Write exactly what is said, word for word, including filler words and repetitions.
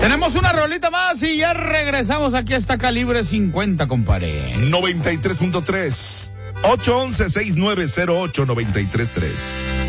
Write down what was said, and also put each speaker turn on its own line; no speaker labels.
Tenemos una rolita más y ya regresamos aquí a esta Calibre cincuenta, compadre.
noventa y tres punto tres, ocho once, seis nueve cero ocho, noventa y tres tres.